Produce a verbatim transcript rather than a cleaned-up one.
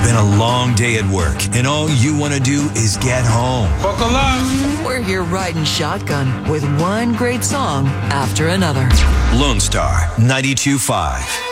been a long day at work, and all you want to do is get home. Buckle up. We're here riding shotgun with one great song after another. Lone Star ninety-two point five.